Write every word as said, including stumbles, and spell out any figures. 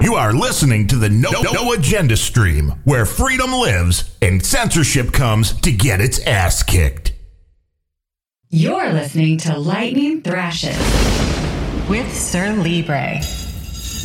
You are listening to the No, no Agenda stream, where freedom lives and censorship comes to get its ass kicked. You're listening to Lightning Thrashes with Sir Libre.